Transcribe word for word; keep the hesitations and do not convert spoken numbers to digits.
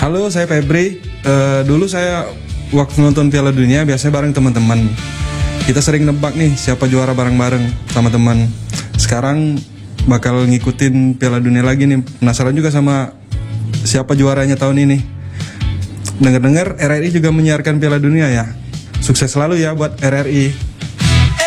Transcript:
Halo, saya Febri. Uh, dulu saya waktu nonton Piala Dunia biasanya bareng teman-teman. Kita sering nebak nih siapa juara bareng-bareng sama teman. Sekarang bakal ngikutin Piala Dunia lagi nih. Penasaran juga sama siapa juaranya tahun ini. Dengar-dengar R R I juga menyiarkan Piala Dunia ya. Sukses selalu ya buat R R I.